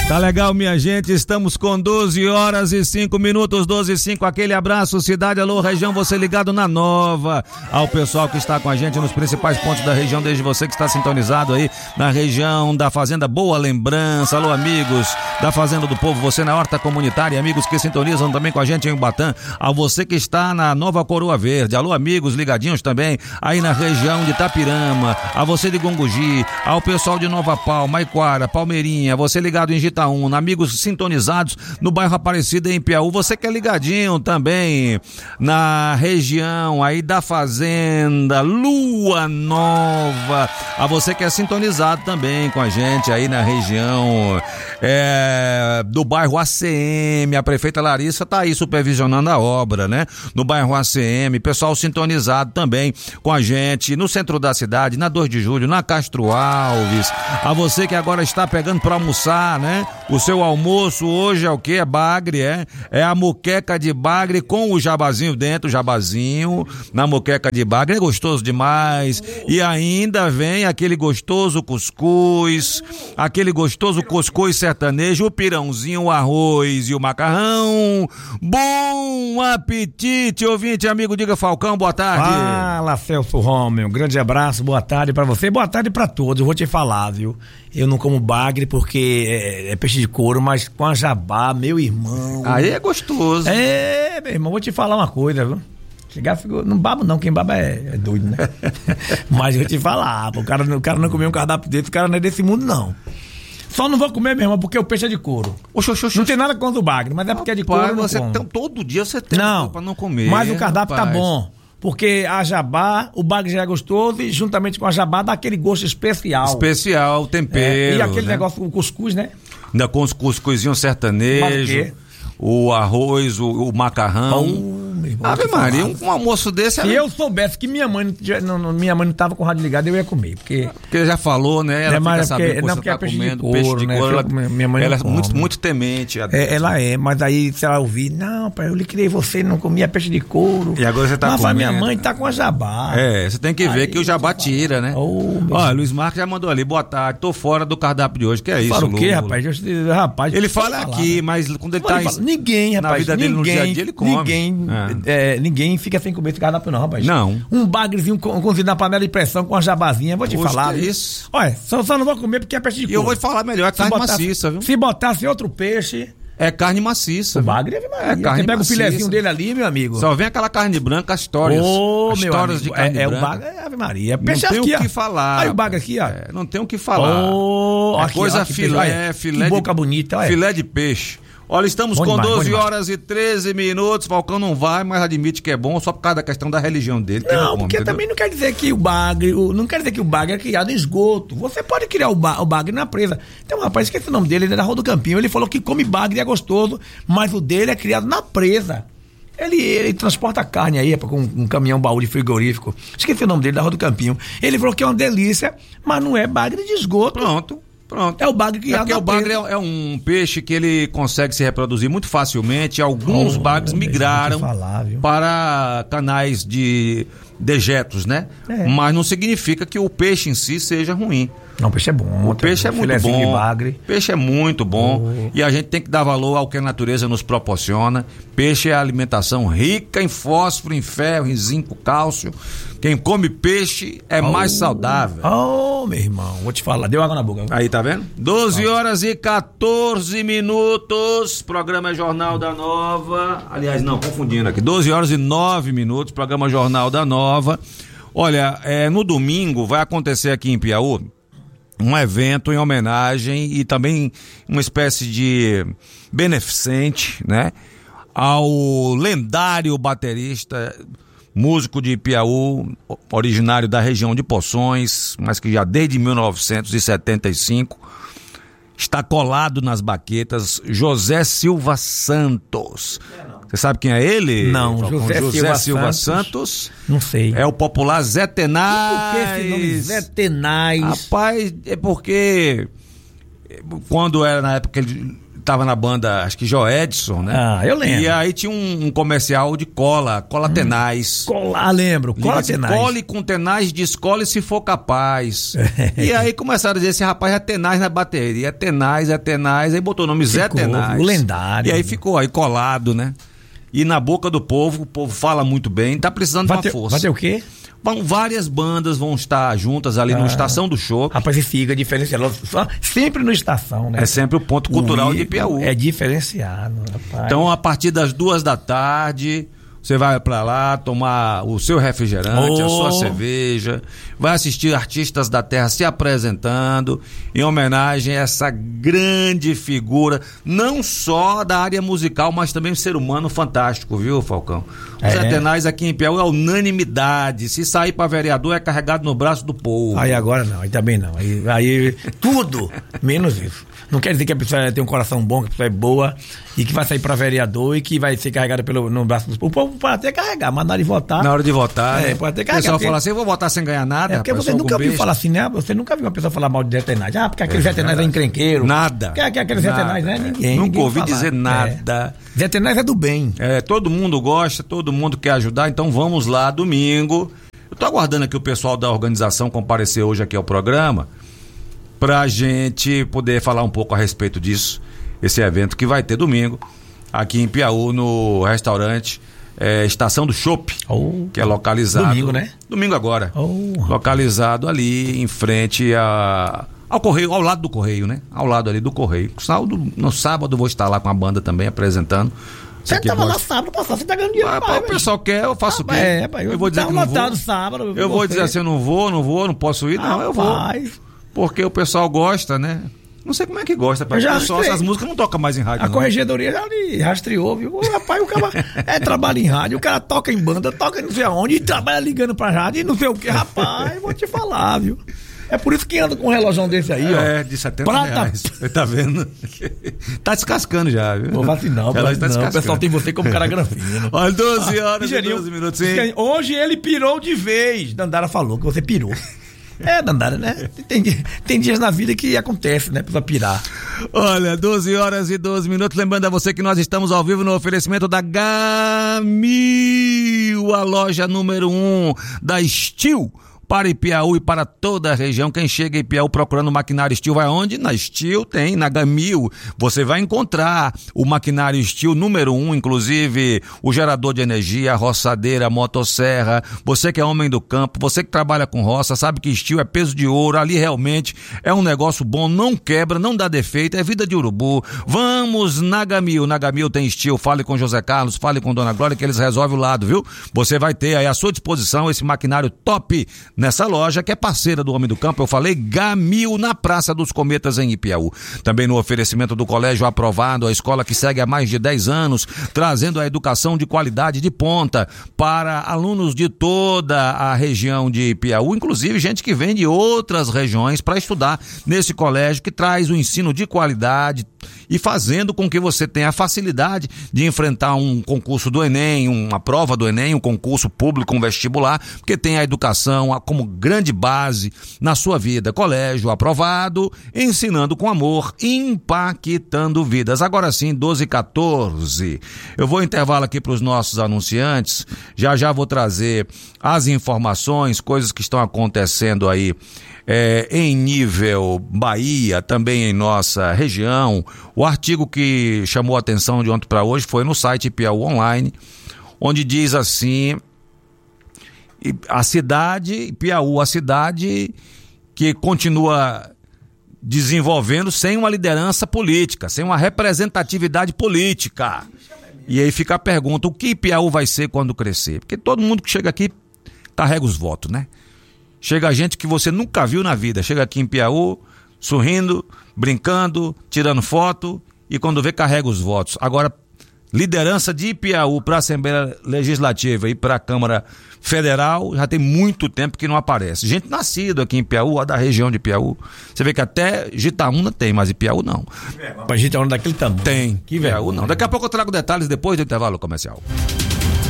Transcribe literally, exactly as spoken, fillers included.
Tá legal, minha gente, estamos com doze horas e cinco minutos, doze e cinco, aquele abraço, cidade, alô, região, você ligado na Nova, ao pessoal que está com a gente nos principais pontos da região, desde você que está sintonizado aí na região da Fazenda Boa Lembrança, alô, amigos da Fazenda do Povo, você na Horta Comunitária, amigos que sintonizam também com a gente em Ubatã, a você que está na Nova Coroa Verde, alô, amigos ligadinhos também aí na região de Itapirama, a você de Gongogi, ao pessoal de Nova Pau, Maiquara, Palmeirinha, você ligado em Itaúna, amigos sintonizados no bairro Aparecida em Piauí, você que é ligadinho também na região aí da Fazenda Lua Nova, a você que é sintonizado também com a gente aí na região é, do bairro A C M, a prefeita Larissa tá aí supervisionando a obra, né? No bairro A C M, pessoal sintonizado também com a gente no centro da cidade, na dois de julho, na Castro Alves, a você que agora está pegando para almoçar, né? O seu almoço hoje é o que? É bagre, é? É a moqueca de bagre com o jabazinho dentro, o jabazinho na moqueca de bagre, é gostoso demais. E ainda vem aquele gostoso cuscuz, aquele gostoso cuscuz sertanejo, o pirãozinho, o arroz e o macarrão. Bom apetite, ouvinte, amigo, diga Falcão, boa tarde. Fala, Celso Romeu, um grande abraço, boa tarde pra você, boa tarde pra todos, eu vou te falar, viu? Eu não como bagre porque é, é peixe de couro, mas com a jabá, meu irmão. Aí é gostoso. É, meu irmão, vou te falar uma coisa, viu? Chegar, ficou, não babo não, quem baba é, é doido, né? Mas eu vou te falar, o cara, o cara não comeu um cardápio desse, o cara não é desse mundo, não. Só não vou comer, meu irmão, porque o peixe é de couro. Oxi, oxi, oxi. Não tem nada contra o bagre, mas é porque é de couro. Você tem, todo dia você tem não, pra não comer. Mas o cardápio rapaz. Tá bom. Porque a jabá, o bagre já é gostoso e juntamente com a jabá dá aquele gosto especial. Especial, tempero. É, e aquele né? negócio, o cuscuz, né? Ainda com os cuscuzinhos sertanejo, o arroz, o, o macarrão. Oh, Ave Maria, um, um almoço desse... Se eu soubesse que minha mãe não, não, minha mãe não tava com o rádio ligado, eu ia comer, porque... Porque já falou, né? Ela é, fica sabendo que não, você tá é peixe comendo de couro, peixe de né? couro. Ela, minha mãe ela é come. muito, muito temente. É, ela é, mas aí se ela ouvir, não, pai, eu lhe criei você, não comia peixe de couro. E agora você tá mas comendo. Mas minha mãe tá com a jabá. É, você tem que ver aí, que o jabá tira, né? Oh, Ó, Luiz Marcos já mandou ali, boa tarde, tô fora do cardápio de hoje, que é isso, Fala o quê, rapaz? Eu, rapaz? Ele fala falar, aqui, né? mas quando ele Pode tá falar. Ninguém, rapaz, na vida ninguém, dele no dia a dia, ele come. Ninguém, é. É, ninguém fica sem comer esse cardápio não, rapaz. Não. Um bagrezinho cozido na panela de pressão com a jabazinha, vou te Poxa, falar. Que é isso? Olha, só, só não vou comer porque é peixe de couro. E eu vou te falar melhor, é carne botasse, maciça, viu? Se botasse outro peixe... É carne maciça. O bagre é, é carne Você pega maciça. O filezinho dele ali, meu amigo. Só vem aquela carne branca, as histórias. Ô, as meu histórias amigo, de carne é, é branca. O bagre é Ave Maria. Peixe não tem aqui, o que ó. falar. Aí o bagre aqui, ó. É, não tem o que falar. Oh, é aqui, coisa ó, que filé, olha, filé que boca de, bonita, olha. Filé de peixe. Olha, estamos bom com demais, doze horas e treze minutos. Falcão não vai, mas admite que é bom só por causa da questão da religião dele. Não, não come, porque entendeu? também não quer dizer que o bagre, o, não quer dizer que o bagre é criado em esgoto. Você pode criar o, ba, o bagre na presa. Tem um rapaz, esqueci o nome dele, ele é da Rua do Campinho. Ele falou que come bagre e é gostoso, mas o dele é criado na presa. Ele, ele transporta carne aí com um caminhão baú de frigorífico. Esqueci o nome dele, da Rua do Campinho. Ele falou que é uma delícia, mas não é bagre de esgoto. Pronto. Pronto. É o bagre que é porque o bagre é, é um peixe que ele consegue se reproduzir muito facilmente. Alguns oh, bagres migraram falar, para canais de dejetos, né? É. Mas não significa que o peixe em si seja ruim. Não, o peixe é bom. O peixe é muito bom. De bagre. Peixe é muito bom. Oh. E a gente tem que dar valor ao que a natureza nos proporciona. Peixe é alimentação rica em fósforo, em ferro, em zinco, cálcio. Quem come peixe é oh. mais saudável. Oh, meu irmão, vou te falar. Deu água na boca. Aí, tá vendo? doze horas e quatorze minutos. Programa Jornal da Nova. Aliás, não, confundindo aqui. doze horas e nove minutos. Programa Jornal da Nova. Olha, é, no domingo vai acontecer aqui em Piauí um evento em homenagem e também uma espécie de beneficente, né? Ao lendário baterista, músico de Piauí, originário da região de Poções, mas que já desde mil novecentos e setenta e cinco está colado nas baquetas, José Silva Santos. Você sabe quem é ele? Não, José, José Silva, Silva Santos. Santos. Não sei. É o popular Zé Tenaz. Por que esse nome Zé Tenaz? Rapaz, é porque quando era na época que ele tava na banda, acho que Joedson, né? Ah, eu lembro. E aí tinha um, um comercial de cola, cola hum, tenaz. Cola, lembro, cola tenaz. Cole com tenaz, descole se for capaz. E aí começaram a dizer, esse rapaz é tenaz na bateria, é tenaz, é tenaz, aí botou o nome ficou, Zé Tenaz. O lendário. E aí ficou aí colado, né? E na boca do povo, o povo fala muito bem, tá precisando vai de uma ter, força. Vai ter o quê? Vão, várias bandas vão estar juntas ali ah, no Estação do Chopp. Rapaz, esse fica diferenciado. Sempre no Estação, né? É sempre o ponto cultural o de Piauí. É diferenciado, rapaz. Então, a partir das duas da tarde, você vai pra lá tomar o seu refrigerante, oh. a sua cerveja, vai assistir artistas da terra se apresentando em homenagem a essa grande figura, não só da área musical, mas também um ser humano fantástico, viu, Falcão? O Zé Tenaz aqui em Piauí é unanimidade. Se sair pra vereador, é carregado no braço do povo. Aí agora não, aí também não. Aí, aí tudo, menos isso. Não quer dizer que a pessoa tem um coração bom, que a pessoa é boa e que vai sair pra vereador e que vai ser carregada pelo, no braço do povo. O povo pode até carregar, mas na hora de votar. Na hora de votar. É, pode até carregar. O pessoal fala assim: eu vou votar sem ganhar nada. É porque rapaz, você nunca ouviu falar assim, né? Você nunca viu uma pessoa falar mal de Zé Tenaz. Ah, porque aquele é, Zé Tenaz é encrenqueiro. Nada. Porque aquele Zé Tenaz não é ninguém. Nunca ninguém ouvi falar. dizer nada. É. Zé Tenaz é do bem. É, todo mundo gosta, todo mundo quer ajudar, então vamos lá, domingo. Eu tô aguardando aqui o pessoal da organização comparecer hoje aqui ao programa pra gente poder falar um pouco a respeito disso, esse evento que vai ter domingo aqui em Piauí, no restaurante é, Estação do Chopp, oh, que é localizado... Domingo, né? Domingo agora. Oh. Localizado ali em frente a... ao Correio, ao lado do Correio, né? Ao lado ali do Correio. Sábado, no sábado eu vou estar lá com a banda também apresentando. Você tava lá sábado passado, você tá ganhando dinheiro. Ah, pai, o pessoal quer, eu faço ah, o quê? É, pai, eu, eu vou dizer que não vou. Sábado, eu eu vou você. dizer assim, eu não vou, não vou, não posso ir. Não, ah, eu vou. Pai. Porque o pessoal gosta, né? Não sei como é que gosta, pai. Já pessoal, essas músicas não tocam mais em rádio. A não. corregedoria já lhe rastreou, viu? O rapaz, o cara é, trabalha em rádio, o cara toca em banda, toca não sei aonde, e trabalha ligando pra rádio e não sei o que. Rapaz, vou te falar, viu? É por isso que anda com um relógio desse aí, ó. É, de setenta reais. Você tá vendo? Tá descascando já, viu? Vou vacinar, tá não. O pessoal tem você como cara granfino. Olha, doze horas ah, e doze minutos, sim. Hoje ele pirou de vez. Dandara falou que você pirou. É, Dandara, né? Tem, tem dias na vida que acontece, né? Precisa pirar. Olha, doze horas e doze minutos. Lembrando a você que nós estamos ao vivo no oferecimento da Gamil, a loja número um da Steel. Para Piauí e para toda a região. Quem chega em Piauí procurando maquinário Steel vai onde? Na Steel tem, na Gamil. Você vai encontrar o maquinário Steel número um, inclusive o gerador de energia, a roçadeira, a motosserra. Você que é homem do campo, você que trabalha com roça, sabe que Steel é peso de ouro. Ali realmente é um negócio bom, não quebra, não dá defeito, é vida de urubu. Vamos na Gamil. Na Gamil tem Steel. Fale com José Carlos, fale com Dona Glória que eles resolvem o lado, viu? Você vai ter aí à sua disposição esse maquinário top nessa loja que é parceira do Homem do Campo, eu falei, Gamil, na Praça dos Cometas em Ipiaú. Também no oferecimento do Colégio Aprovado, a escola que segue há mais de dez anos, trazendo a educação de qualidade de ponta para alunos de toda a região de Ipiaú, inclusive gente que vem de outras regiões para estudar nesse colégio que traz o ensino de qualidade e fazendo com que você tenha a facilidade de enfrentar um concurso do Enem, uma prova do Enem, um concurso público, um vestibular, porque tem a educação como grande base na sua vida. Colégio Aprovado, ensinando com amor, impactando vidas. Agora sim, doze e quatorze. Eu vou intervalo aqui para os nossos anunciantes. Já já vou trazer as informações, coisas que estão acontecendo aí É, em nível Bahia, também em nossa região. O artigo que chamou a atenção de ontem para hoje foi no site Piauí Online, onde diz assim: a cidade, Piauí, a cidade que continua desenvolvendo sem uma liderança política, sem uma representatividade política. E aí fica a pergunta: o que Piauí vai ser quando crescer? Porque todo mundo que chega aqui carrega os votos, né? Chega gente que você nunca viu na vida, chega aqui em Piauí, sorrindo, brincando, tirando foto e quando vê carrega os votos. Agora, liderança de Piauí para a Assembleia Legislativa e para a Câmara Federal já tem muito tempo que não aparece. Gente nascida aqui em Piauí, da região de Piauí. Você vê que até Jitaúna tem, mas em Piauí não. Mas Jitaúna daquele tamanho. Tem. Que Piauí não. Daqui a pouco eu trago detalhes depois do intervalo comercial.